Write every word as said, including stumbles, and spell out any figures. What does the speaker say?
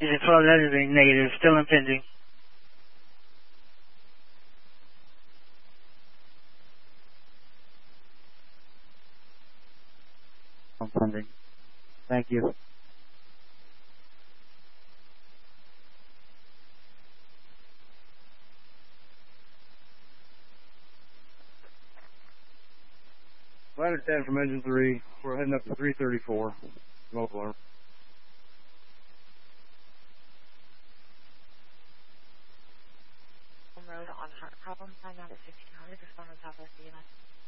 Engine twelve letters negative, still impending. Impending. Thank you. Ladder ten from engine three. We're heading up to three thirty-four. Smoke alarm. Road on Hart Problem, find out at fifteen hundred, respond on Southwest D M S.